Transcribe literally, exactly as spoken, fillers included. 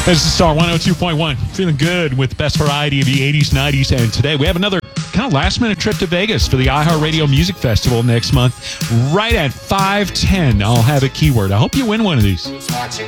This is Star one oh two point one. Feeling good with the best variety of the eighties, nineties, and today we have another kind of last-minute trip to Vegas for the iHeartRadio Music Festival next month. Right at five ten, I'll have a keyword. I hope you win one of these.